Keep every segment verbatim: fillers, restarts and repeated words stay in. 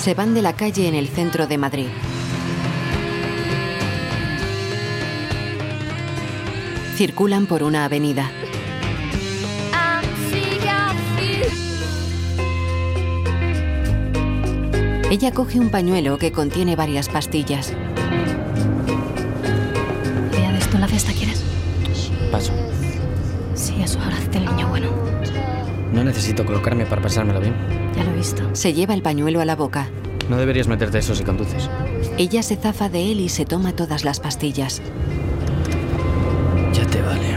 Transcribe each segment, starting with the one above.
Se van de la calle en el centro de Madrid. Circulan por una avenida. Ella coge un pañuelo que contiene varias pastillas. ¿Idea de esto en la fiesta quieres? Paso. Sí, eso, ahora hazte el niño bueno. No necesito colocarme para pasármelo bien. Ya lo he visto. Se lleva el pañuelo a la boca. No deberías meterte eso si conduces. Ella se zafa de él y se toma todas las pastillas. Ya te vale.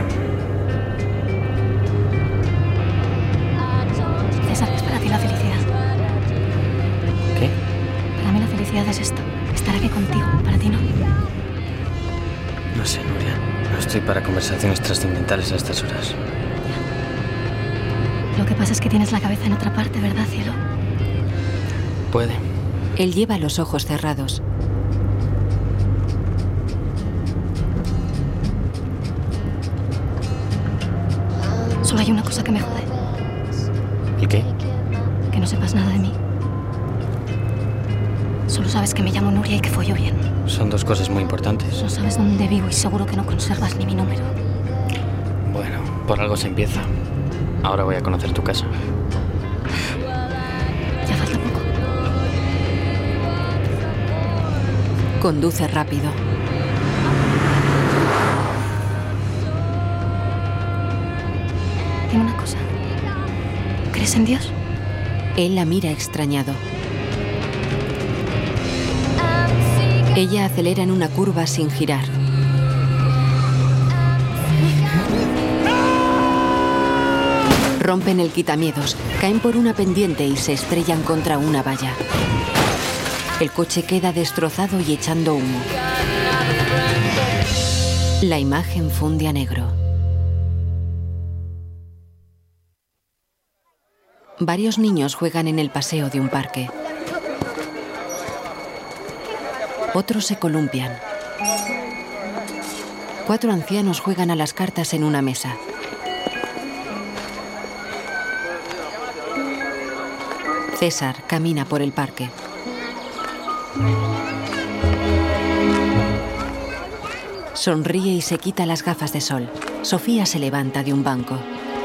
César, es para ti la felicidad. ¿Qué? Para mí la felicidad es esto. Estar aquí contigo. Para ti no. No sé, Nuria. No estoy para conversaciones trascendentales a estas horas. Lo que pasa es que tienes la cabeza en otra parte, ¿verdad, cielo? Puede. Él lleva los ojos cerrados. Solo hay una cosa que me jode. ¿El qué? Que no sepas nada de mí. Solo sabes que me llamo Nuria y que follo bien. Son dos cosas muy importantes. No sabes dónde vivo y seguro que no conservas ni mi número. Bueno, por algo se empieza. Ahora voy a conocer tu casa. Ya falta poco. Conduce rápido. Dime una cosa. ¿Crees en Dios? Él la mira extrañado. Ella acelera en una curva sin girar. Rompen el quitamiedos, caen por una pendiente y se estrellan contra una valla. El coche queda destrozado y echando humo. La imagen funde a negro. Varios niños juegan en el paseo de un parque. Otros se columpian. Cuatro ancianos juegan a las cartas en una mesa. César camina por el parque. Sonríe y se quita las gafas de sol. Sofía se levanta de un banco.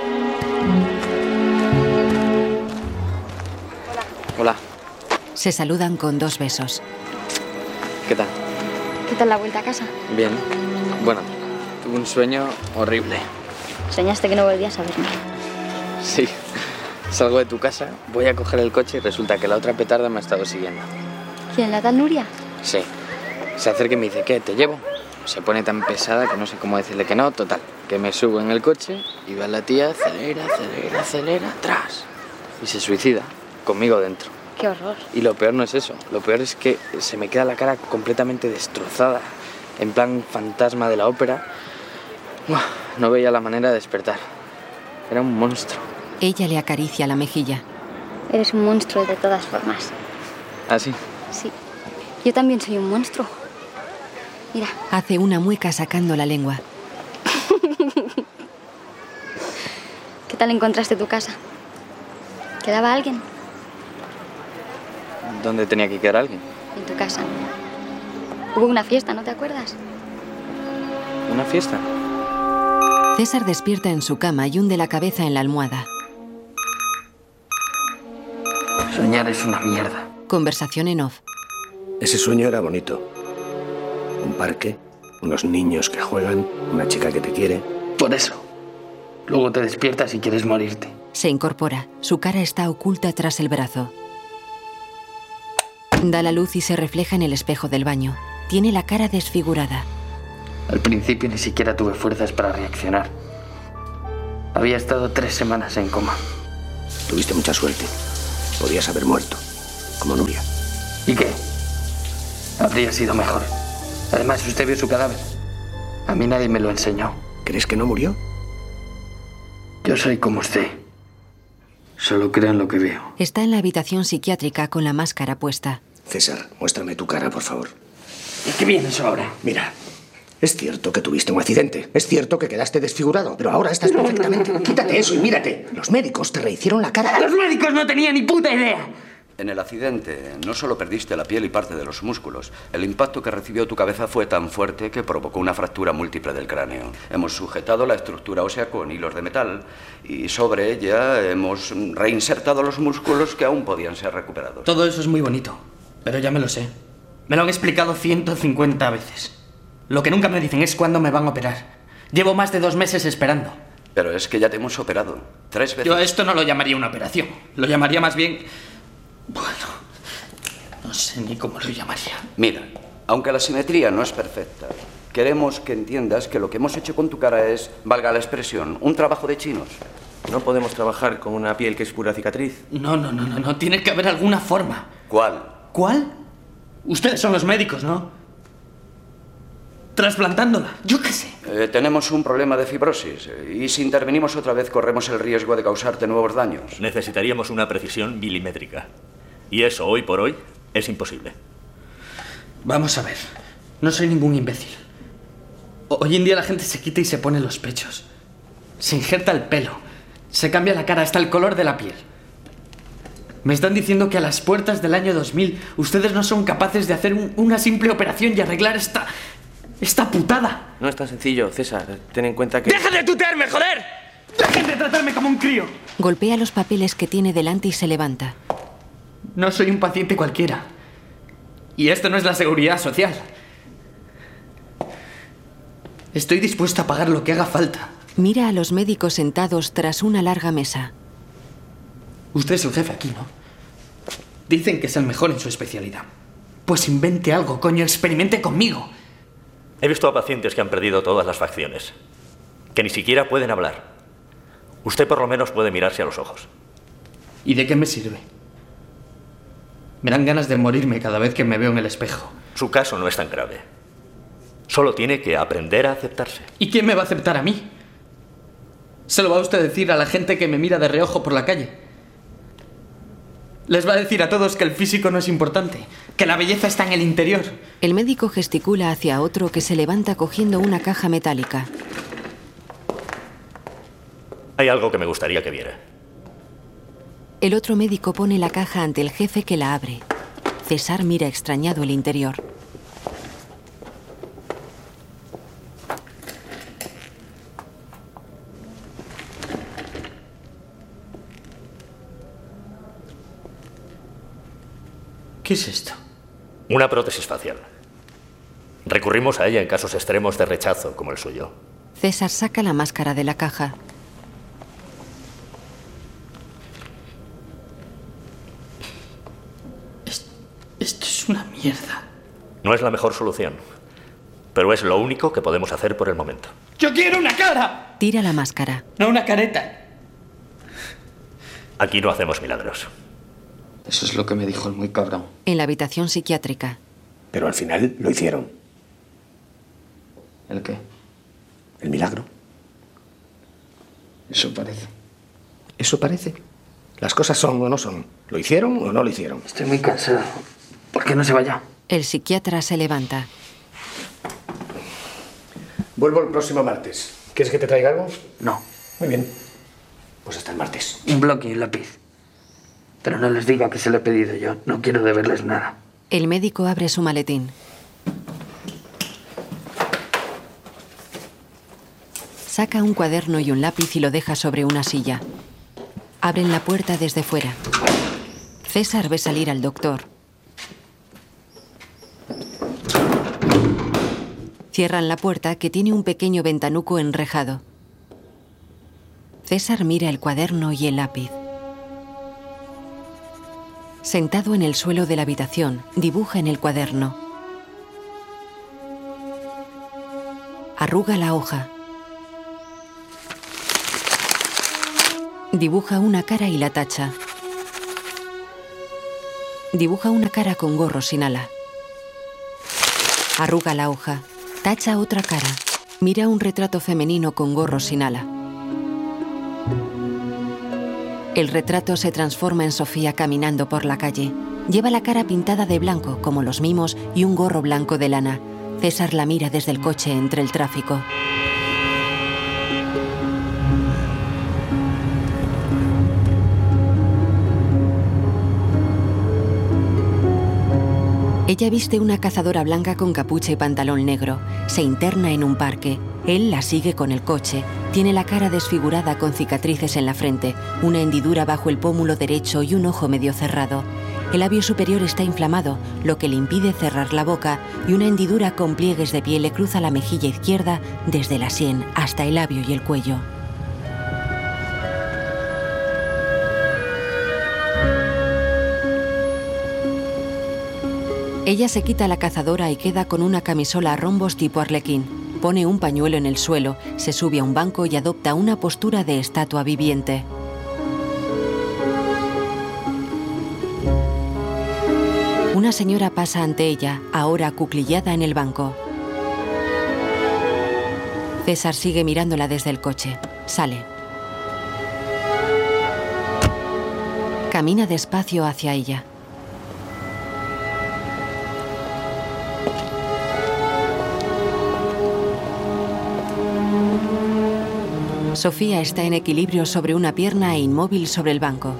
Hola. Se saludan con dos besos. ¿Qué tal? ¿Qué tal la vuelta a casa? Bien. Bueno, tuve un sueño horrible. Soñaste que no volvías a verme. Sí. Salgo de tu casa, voy a coger el coche y resulta que la otra petarda me ha estado siguiendo. ¿Quién, la tal Nuria? Sí. Se acerca y me dice, ¿qué? ¿Te llevo? Se pone tan pesada que no sé cómo decirle que no. Total, que me subo en el coche y veo a la tía, acelera, acelera, acelera, atrás. Y se suicida, conmigo dentro. ¡Qué horror! Y lo peor no es eso. Lo peor es que se me queda la cara completamente destrozada. En plan fantasma de la ópera. Uah, no veía la manera de despertar. Era un monstruo. Ella le acaricia la mejilla. Eres un monstruo de todas formas. ¿Ah, sí? Sí. Yo también soy un monstruo. Mira. Hace una mueca sacando la lengua. ¿Qué tal encontraste tu casa? ¿Quedaba alguien? ¿Dónde tenía que quedar alguien? En tu casa. Hubo una fiesta, ¿no te acuerdas? ¿Una fiesta? César despierta en su cama y hunde la cabeza en la almohada. Soñar es una mierda. Conversación en off. Ese sueño era bonito. Un parque, unos niños que juegan, una chica que te quiere. Por eso. Luego te despiertas y quieres morirte. Se incorpora. Su cara está oculta tras el brazo. Da la luz y se refleja en el espejo del baño. Tiene la cara desfigurada. Al principio ni siquiera tuve fuerzas para reaccionar. Había estado tres semanas en coma. Tuviste mucha suerte. Podías haber muerto, como Nuria. ¿Y qué? Habría sido mejor. Además, usted vio su cadáver. A mí nadie me lo enseñó. ¿Crees que no murió? Yo soy como usted. Solo creo en lo que veo. Está en la habitación psiquiátrica con la máscara puesta. César, muéstrame tu cara, por favor. ¿Y qué viene eso ahora? Mira, es cierto que tuviste un accidente. Es cierto que quedaste desfigurado. Pero ahora estás perfectamente. Quítate eso y mírate. Los médicos te rehicieron la cara. ¡Los médicos no tenían ni puta idea! En el accidente no solo perdiste la piel y parte de los músculos. El impacto que recibió tu cabeza fue tan fuerte que provocó una fractura múltiple del cráneo. Hemos sujetado la estructura ósea con hilos de metal y sobre ella hemos reinsertado los músculos que aún podían ser recuperados. Todo eso es muy bonito, pero ya me lo sé. Me lo han explicado ciento cincuenta veces. Lo que nunca me dicen es cuándo me van a operar. Llevo más de dos meses esperando. Pero es que ya te hemos operado tres veces. Yo a esto no lo llamaría una operación. Lo llamaría más bien... Bueno, no sé ni cómo lo llamaría. Mira, aunque la simetría no es perfecta, queremos que entiendas que lo que hemos hecho con tu cara es, valga la expresión, un trabajo de chinos. No podemos trabajar con una piel que es pura cicatriz. No, no, no, no, no. Tiene que haber alguna forma. ¿Cuál? ¿Cuál? Ustedes son los médicos, ¿no? Trasplantándola, yo qué sé. Eh, tenemos un problema de fibrosis y si intervenimos otra vez corremos el riesgo de causarte nuevos daños. Necesitaríamos una precisión milimétrica. Y eso, hoy por hoy, es imposible. Vamos a ver. No soy ningún imbécil. Hoy en día la gente se quita y se pone los pechos. Se injerta el pelo. Se cambia la cara hasta el color de la piel. Me están diciendo que a las puertas del año dos mil ustedes no son capaces de hacer un, una simple operación y arreglar esta... esta putada. No es tan sencillo, César. Ten en cuenta que... ¡Deja de tutearme, joder! ¡Dejen de tratarme como un crío! Golpea los papeles que tiene delante y se levanta. No soy un paciente cualquiera. Y esto no es la seguridad social. Estoy dispuesto a pagar lo que haga falta. Mira a los médicos sentados tras una larga mesa. Usted es el jefe aquí, ¿no? Dicen que es el mejor en su especialidad. Pues invente algo, coño, experimente conmigo. He visto a pacientes que han perdido todas las facciones, que ni siquiera pueden hablar. Usted por lo menos puede mirarse a los ojos. ¿Y de qué me sirve? Me dan ganas de morirme cada vez que me veo en el espejo. Su caso no es tan grave. Solo tiene que aprender a aceptarse. ¿Y quién me va a aceptar a mí? ¿Se lo va a usted decir a la gente que me mira de reojo por la calle? Les va a decir a todos que el físico no es importante, que la belleza está en el interior. El médico gesticula hacia otro que se levanta cogiendo una caja metálica. Hay algo que me gustaría que viera. El otro médico pone la caja ante el jefe que la abre. César mira extrañado el interior. ¿Qué es esto? Una prótesis facial. Recurrimos a ella en casos extremos de rechazo, como el suyo. César saca la máscara de la caja. Esto es una mierda. No es la mejor solución, pero es lo único que podemos hacer por el momento. ¡Yo quiero una cara! Tira la máscara. No una careta. Aquí no hacemos milagros. Eso es lo que me dijo el muy cabrón. En la habitación psiquiátrica. Pero al final lo hicieron. ¿El qué? El milagro. Eso parece. Eso parece. Las cosas son o no son. ¿Lo hicieron o no lo hicieron? Estoy muy cansado. ¿Por qué no se vaya? El psiquiatra se levanta. Vuelvo el próximo martes. ¿Quieres que te traiga algo? No. Muy bien. Pues hasta el martes. Un bloque y un lápiz. Pero no les diga que se lo he pedido yo. No quiero deberles nada. El médico abre su maletín. Saca un cuaderno y un lápiz y lo deja sobre una silla. Abren la puerta desde fuera. César ve salir al doctor. Cierran la puerta, que tiene un pequeño ventanuco enrejado. César mira el cuaderno y el lápiz. Sentado en el suelo de la habitación, dibuja en el cuaderno. Arruga la hoja. Dibuja una cara y la tacha. Dibuja una cara con gorro sin ala. Arruga la hoja. Tacha otra cara. Mira un retrato femenino con gorro sin ala. El retrato se transforma en Sofía caminando por la calle. Lleva la cara pintada de blanco, como los mimos, y un gorro blanco de lana. César la mira desde el coche entre el tráfico. Ella viste una cazadora blanca con capucha y pantalón negro. Se interna en un parque. Él la sigue con el coche. Tiene la cara desfigurada con cicatrices en la frente, una hendidura bajo el pómulo derecho y un ojo medio cerrado. El labio superior está inflamado, lo que le impide cerrar la boca, y una hendidura con pliegues de piel le cruza la mejilla izquierda desde la sien hasta el labio y el cuello. Ella se quita la cazadora y queda con una camisola a rombos tipo arlequín. Pone un pañuelo en el suelo, se sube a un banco y adopta una postura de estatua viviente. Una señora pasa ante ella, ahora acuclillada en el banco. César sigue mirándola desde el coche. Sale. Camina despacio hacia ella. Sofía está en equilibrio sobre una pierna e inmóvil sobre el banco.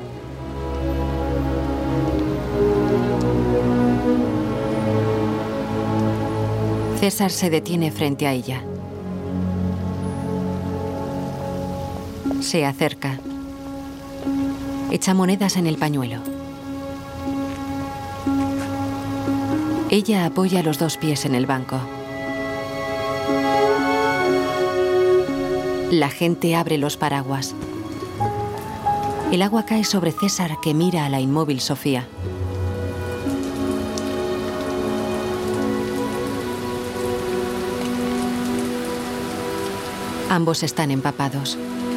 César se detiene frente a ella. Se acerca. Echa monedas en el pañuelo. Ella apoya los dos pies en el banco. La gente abre los paraguas. El agua cae sobre César, que mira a la inmóvil Sofía. Ambos están empapados.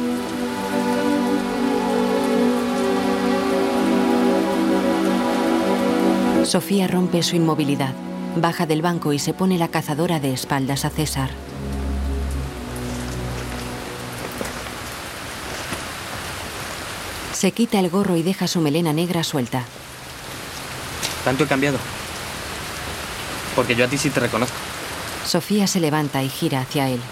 Sofía rompe su inmovilidad. Baja del banco y se pone la cazadora de espaldas a César. Se quita el gorro y deja su melena negra suelta. Tanto he cambiado. Porque yo a ti sí te reconozco. Sofía se levanta y gira hacia él.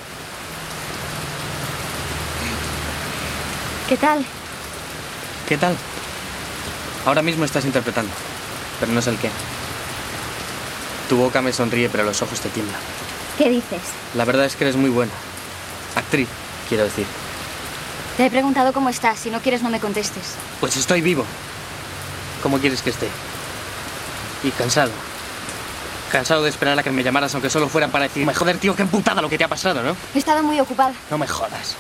¿Qué tal? ¿Qué tal? Ahora mismo estás interpretando, pero no sé el qué. Tu boca me sonríe, pero los ojos te tiemblan. ¿Qué dices? La verdad es que eres muy buena. Actriz, quiero decir. Te he preguntado cómo estás. Si no quieres, no me contestes. Pues estoy vivo. ¿Cómo quieres que esté? Y cansado. Cansado de esperar a que me llamaras, aunque solo fuera para decirme, joder, tío, qué emputada lo que te ha pasado, ¿no? He estado muy ocupada. No me jodas.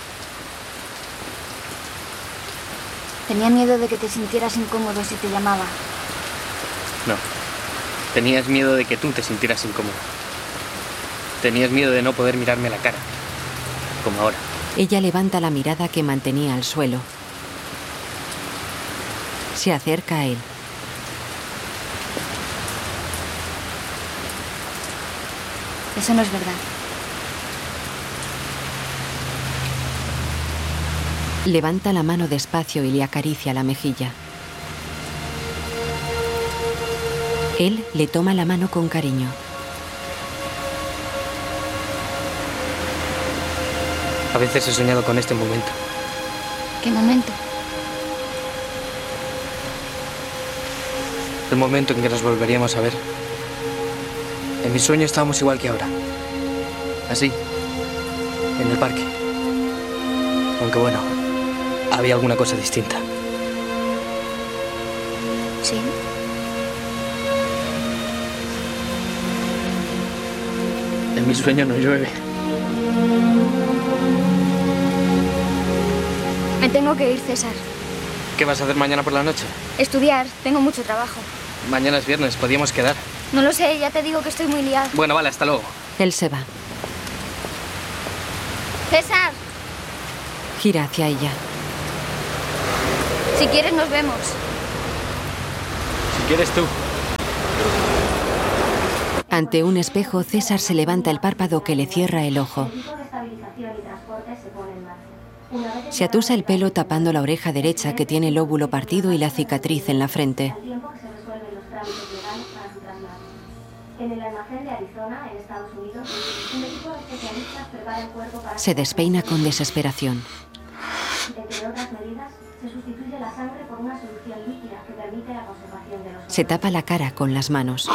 Tenía miedo de que te sintieras incómodo si te llamaba. No. Tenías miedo de que tú te sintieras incómodo. Tenías miedo de no poder mirarme a la cara. Como ahora. Ella levanta la mirada que mantenía al suelo. Se acerca a él. Eso no es verdad. Levanta la mano despacio y le acaricia la mejilla. Él le toma la mano con cariño. A veces he soñado con este momento. ¿Qué momento? El momento en que nos volveríamos a ver. En mi sueño estábamos igual que ahora. Así. En el parque. Aunque bueno, había alguna cosa distinta. Sí. En mi sueño no llueve. Me tengo que ir, César. ¿Qué vas a hacer mañana por la noche? Estudiar. Tengo mucho trabajo. Mañana es viernes, podíamos quedar. No lo sé, ya te digo que estoy muy liada. Bueno, vale, hasta luego. Él se va. ¡César! Gira hacia ella. Si quieres, nos vemos. Si quieres tú. Ante un espejo, César se levanta el párpado que le cierra el ojo. Se atusa el pelo tapando la oreja derecha que tiene el lóbulo partido y la cicatriz en la frente. Se despeina con desesperación. Entre otras medidas, se sustituye la sangre por una solución líquida que permite la conservación. Se tapa la cara con las manos.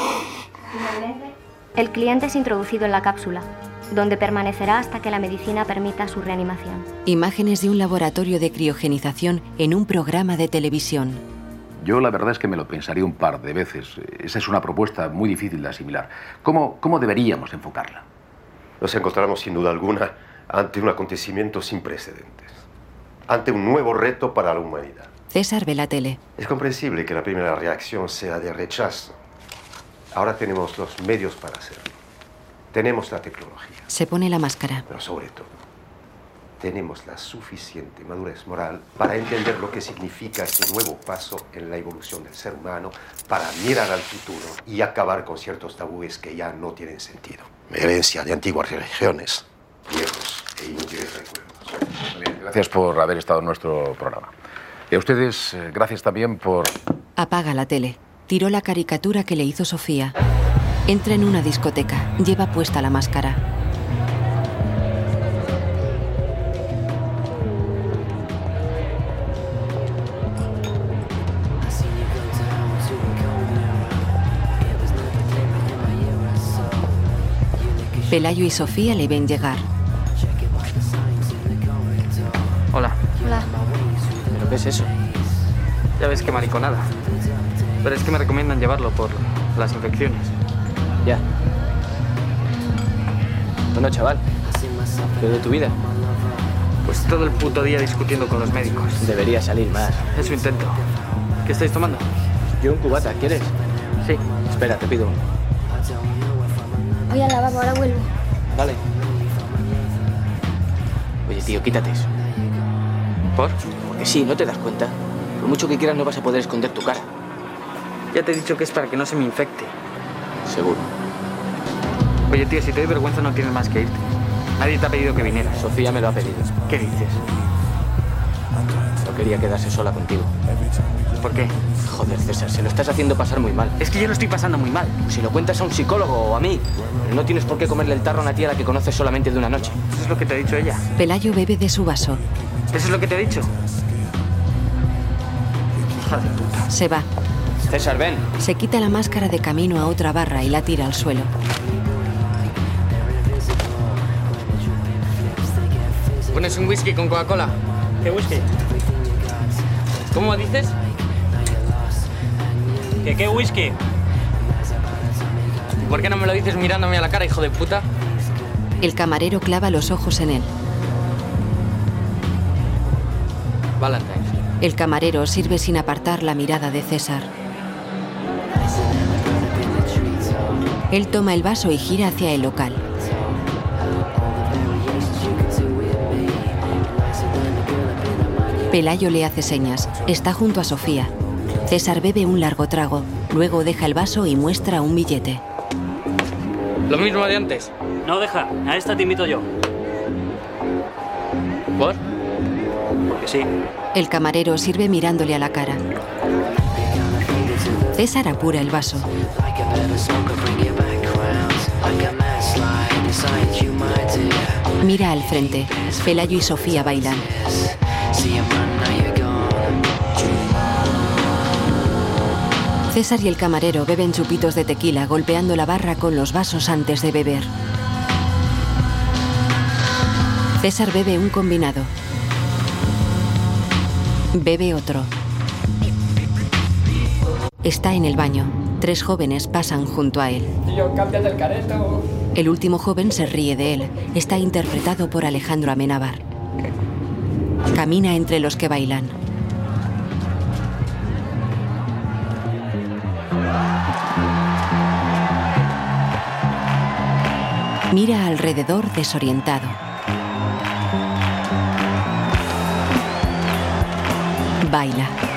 El cliente es introducido en la cápsula, donde permanecerá hasta que la medicina permita su reanimación. Imágenes de un laboratorio de criogenización en un programa de televisión. Yo la verdad es que me lo pensaría un par de veces. Esa es una propuesta muy difícil de asimilar. ¿Cómo, cómo deberíamos enfocarla? Nos encontramos sin duda alguna ante un acontecimiento sin precedentes. Ante un nuevo reto para la humanidad. César ve la tele. Es comprensible que la primera reacción sea de rechazo. Ahora tenemos los medios para hacerlo. Tenemos la tecnología. Se pone la máscara. Pero sobre todo, tenemos la suficiente madurez moral para entender lo que significa este nuevo paso en la evolución del ser humano, para mirar al futuro y acabar con ciertos tabúes que ya no tienen sentido. Herencia de antiguas religiones, viejos e inútiles recuerdos. Bien, gracias por haber estado en nuestro programa. Y a ustedes, eh, gracias también por... Apaga la tele. Tiró la caricatura que le hizo Sofía. Entra en una discoteca. Lleva puesta la máscara. Pelayo y Sofía le ven llegar. Hola. Hola. ¿Pero qué es eso? Ya ves qué mariconada. Pero es que me recomiendan llevarlo por las infecciones. Ya. Bueno, chaval, ¿qué de tu vida? Pues todo el puto día discutiendo con los médicos. Debería salir más. Eso intento. ¿Qué estáis tomando? Yo un cubata, ¿quieres? Sí. Espera, te pido uno. Voy al lavabo, ahora vuelvo. Dale. Oye, tío, quítate eso. ¿Por? Porque sí, ¿no te das cuenta? Por mucho que quieras no vas a poder esconder tu cara. Ya te he dicho que es para que no se me infecte. Seguro. Oye, tío, si te doy vergüenza no tienes más que irte. Nadie te ha pedido que vinieras. Sofía me lo ha pedido. ¿Qué dices? No quería quedarse sola contigo. ¿Por qué? Joder, César, se lo estás haciendo pasar muy mal. Es que yo lo estoy pasando muy mal. Si lo cuentas a un psicólogo o a mí, pero no tienes por qué comerle el tarro a una tía a la que conoces solamente de una noche. Eso es lo que te ha dicho ella. Pelayo bebe de su vaso. ¿Eso es lo que te ha dicho? Hija de puta. Se va. César, ven. Se quita la máscara de camino a otra barra y la tira al suelo. ¿Pones un whisky con Coca-Cola? ¿Qué whisky? ¿Cómo dices? ¿Qué qué whisky? ¿Por qué no me lo dices mirándome a la cara, hijo de puta? El camarero clava los ojos en él. Valentine's. El camarero sirve sin apartar la mirada de César. Él toma el vaso y gira hacia el local. Pelayo le hace señas. Está junto a Sofía. César bebe un largo trago. Luego deja el vaso y muestra un billete. Lo mismo de antes. No, deja. A esta te invito yo. ¿Por? Porque sí. El camarero sirve mirándole a la cara. César apura el vaso. Mira al frente. Pelayo y Sofía bailan. César y el camarero beben chupitos de tequila golpeando la barra con los vasos antes de beber. César bebe un combinado. Bebe otro. Está en el baño. Tres jóvenes pasan junto a él. Tío, cámbiate el careto. El último joven se ríe de él. Está interpretado por Alejandro Amenábar. Camina entre los que bailan. Mira alrededor desorientado. Baila.